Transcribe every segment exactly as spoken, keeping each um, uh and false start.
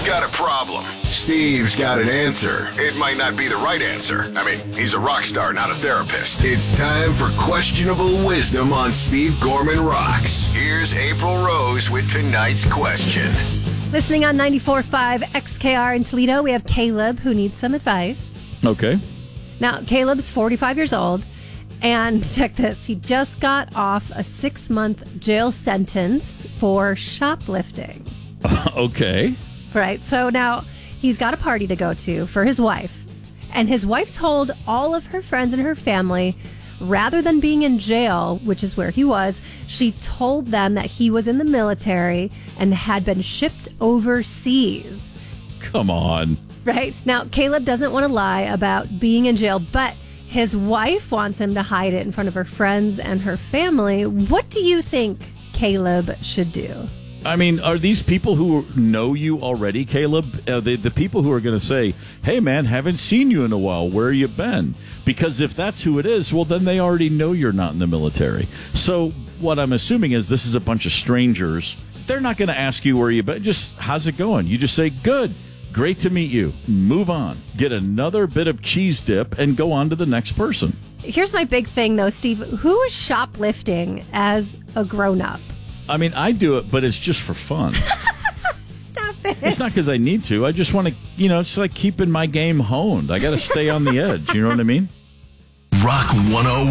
got a problem. Steve's got an answer. It might not be the right answer. I mean, he's a rock star, not a therapist. It's time for Questionable Wisdom on Steve Gorman Rocks. Here's April Rose with tonight's question. Listening on ninety-four point five X K R in Toledo, we have Caleb, who needs some advice. Okay. Now, Caleb's forty-five years old, and check this. He just got off a six-month jail sentence for shoplifting. Okay. Right. So now he's got a party to go to for his wife. And his wife told all of her friends and her family, rather than being in jail, which is where he was, she told them that he was in the military and had been shipped overseas. Come on. Right. Now, Caleb doesn't want to lie about being in jail, but his wife wants him to hide it in front of her friends and her family. What do you think Caleb should do? I mean, are these people who know you already, Caleb? Are they the people who are going to say, hey, man, haven't seen you in a while. Where you been? Because if that's who it is, well, then they already know you're not in the military. So what I'm assuming is this is a bunch of strangers. They're not going to ask you where you been. Just, how's it going? You just say, good. Great to meet you. Move on. Get another bit of cheese dip and go on to the next person. Here's my big thing, though, Steve. Who is shoplifting as a grown-up? I mean, I do it, but it's just for fun. Stop it. It's not because I need to. I just want to, you know, it's like keeping my game honed. I got to stay on the edge. You know what I mean? Rock one oh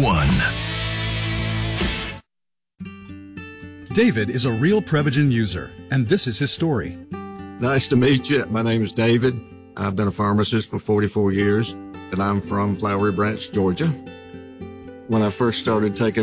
one. David is a real Prevagen user, and this is his story. Nice to meet you. My name is David. I've been a pharmacist for forty-four years, and I'm from Flowery Branch, Georgia. When I first started taking